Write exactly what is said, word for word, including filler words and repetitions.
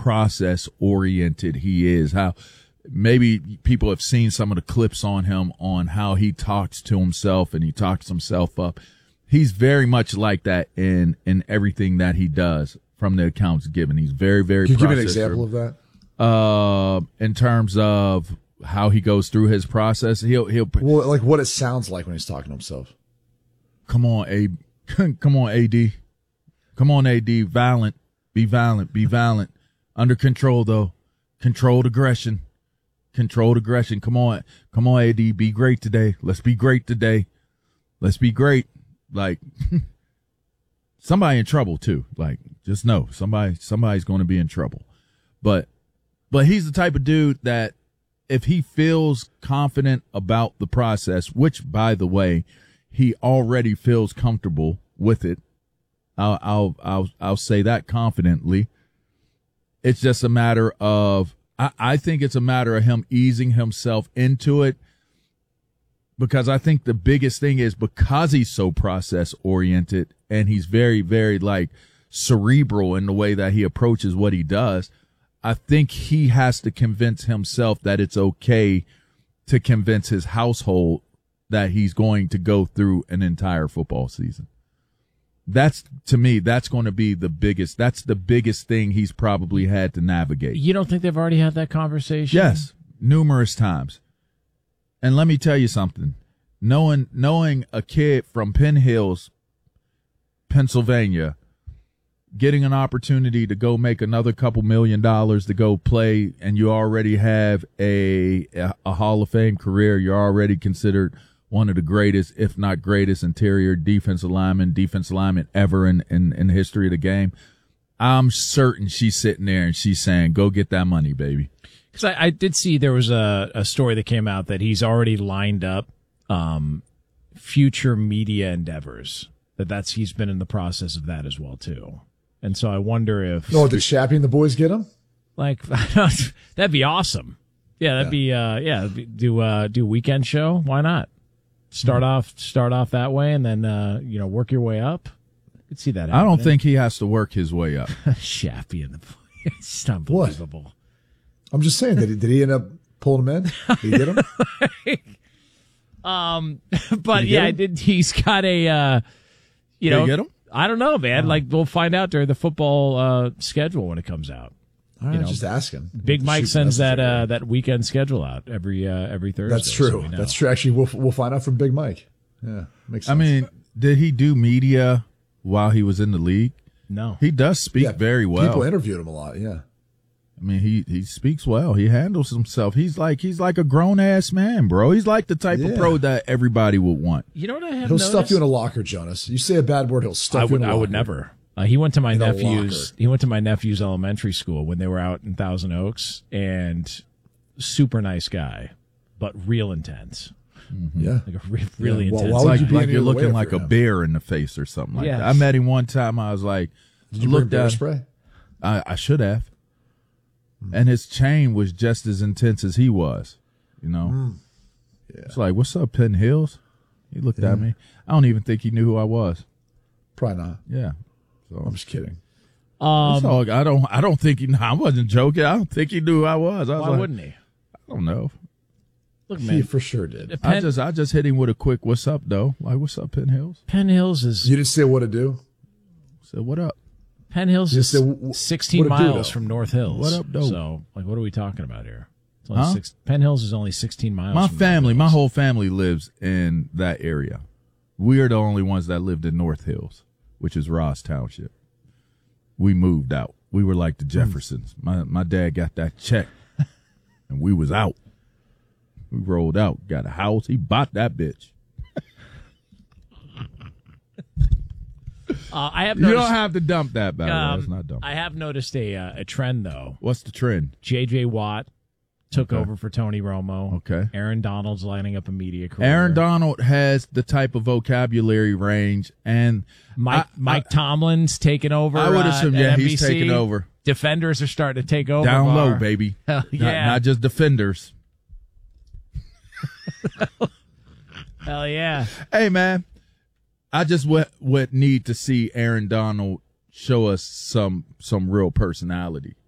process oriented he is. How maybe people have seen some of the clips on him on how he talks to himself and he talks himself up. He's very much like that in, in everything that he does from the accounts given. He's very, very Can you give me an example of that? Uh, in terms of how he goes through his process, he'll, he'll, well, like what it sounds like when he's talking to himself. Come on, A, come on, A D. Come on, A D. Violent. Be violent. Be violent. Under control, though. Controlled aggression. Controlled aggression. Come on. Come on, A D. Be great today. Let's be great today. Let's be great. Like, somebody in trouble, too. Like, just know somebody, somebody's going to be in trouble. But, but he's the type of dude that if he feels confident about the process, which, by the way, he already feels comfortable with it. I'll, I'll, I'll, I'll say that confidently. It's just a matter of, I, I think it's a matter of him easing himself into it, because I think the biggest thing is because he's so process oriented and he's very, very like cerebral in the way that he approaches what he does. I think he has to convince himself that it's okay to convince his household that he's going to go through an entire football season. That's, to me, that's going to be the biggest, that's the biggest thing he's probably had to navigate. You don't think they've already had that conversation? Yes, numerous times. And let me tell you something. Knowing, knowing a kid from Penn Hills, Pennsylvania, getting an opportunity to go make another couple million dollars to go play, and you already have a, a, a Hall of Fame career, you're already considered one of the greatest, if not greatest, interior defensive lineman, defensive lineman ever in, in, in the history of the game. I'm certain she's sitting there and she's saying, go get that money, baby. Because I, I did see there was a, a story that came out that he's already lined up um, future media endeavors. That that's he's been in the process of that as well too. And so I wonder if no, did Shappy and the boys get him? Like that'd be awesome. Yeah, that'd yeah. be uh, yeah. Do uh, do a weekend show? Why not? Start mm-hmm. off start off that way, and then uh, you know work your way up. I could see that happening. I don't think he has to work his way up. Shappy and the boys. It's unbelievable. What? I'm just saying, did he, did he end up pulling him in? Did he get him? um, but yeah, I did. He's got a, uh, you did know, he get him? I don't know, man. Oh. Like we'll find out during the football uh, schedule when it comes out. All right, you know, just ask him. Big Mike sends that uh, that weekend schedule out every uh, every Thursday. That's true. So That's true. Actually, we'll we'll find out from Big Mike. Yeah, makes sense. I mean, did he do media while he was in the league? No, he does speak yeah, very well. People interviewed him a lot. Yeah. I mean, he, he speaks well. He handles himself. He's like he's like a grown ass man, bro. He's like the type yeah. of pro that everybody would want. You know what I have? He'll noticed? stuff you in a locker, Jonas. You say a bad word, he'll stuff I you would, in a locker. I would never. Uh, he went to my in nephew's. He went to my nephew's elementary school when they were out in Thousand Oaks, and super nice guy, but real intense. Mm-hmm. Yeah, like a re- really yeah. Well, intense. why would like, you be like you're looking like a him? bear in the face or something like yes. that. I met him one time. I was like, did you looked bring bear at, spray? I, I should have. And his chain was just as intense as he was, you know. Mm. Yeah. It's like, what's up, Penn Hills? He looked yeah. at me. I don't even think he knew who I was. Probably not. Yeah. So I'm just kidding. Um, all, I don't. I don't think he. I wasn't joking. I don't think he knew who I was. I was why like, wouldn't he? I don't know. Look, He man, for sure did. I just, I just hit him with a quick "What's up, though?" Like, "What's up, Penn Hills?" Penn Hills is. You didn't say what to do. Said, "What up?" Penn Hills You is said, "Wh- sixteen what it do, miles though?" from North Hills. What up, though? So, like, what are we talking about here? It's only Huh? six, Penn Hills is only sixteen miles. My from family, North my Hills. whole family lives in that area. We are the only ones that lived in North Hills, which is Ross Township. We moved out. We were like the Jeffersons. My my dad got that check, and we was out. We rolled out, got a house. He bought that bitch. Uh, I have You noticed, don't have to dump that, by the way. um, It's not dump. I have noticed a uh, a trend though. What's the trend? J J Watt took Okay. over for Tony Romo. Okay. Aaron Donald's lining up a media career. Aaron Donald has the type of vocabulary range, and Mike I- Mike I- Tomlin's taking over. I would uh, assume, at yeah, N B C. he's taking over. Defenders are starting to take over. Down low, Var. baby. Hell Not- yeah. not just defenders. Hell yeah. Hey, man, I just would, would need to see Aaron Donald show us some some real personality.